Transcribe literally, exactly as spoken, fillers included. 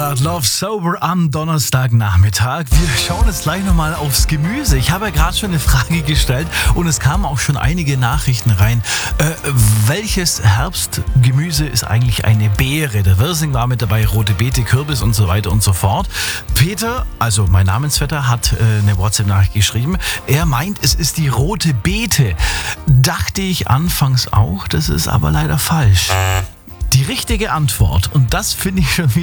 Hard Love Sober am Donnerstagnachmittag. Wir schauen jetzt gleich nochmal aufs Gemüse. Ich habe ja gerade schon eine Frage gestellt und es kamen auch schon einige Nachrichten rein. Äh, welches Herbstgemüse ist eigentlich eine Beere? Der Wirsing war mit dabei, rote Beete, Kürbis und so weiter und so fort. Peter, also mein Namensvetter, hat äh, eine WhatsApp-Nachricht geschrieben. Er meint, es ist die rote Beete. Dachte ich anfangs auch, das ist aber leider falsch. Die richtige Antwort, und das finde ich schon wieder